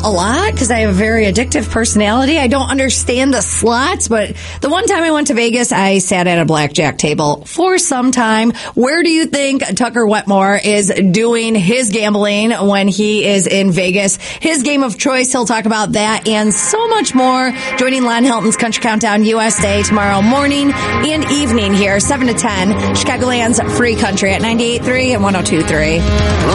a lot because I have a very addictive personality. I don't understand the slots, but the one time I went to Vegas, I sat at a blackjack table for some time. Where do you think Tucker Wetmore is doing his gambling when he is in Vegas? His game of choice, he'll talk about that and so much more. Joining Lon Hilton's Country Countdown USA tomorrow morning and evening here, 7 to 10, Chicagoland's Free Country at 98.3 and 102.3.